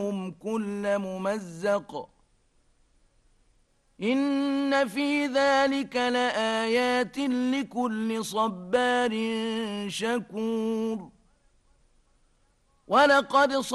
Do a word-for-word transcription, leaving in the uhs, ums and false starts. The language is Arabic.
هم كل ممزق إن في ذلك لآيات لكل صبار شكور ولقد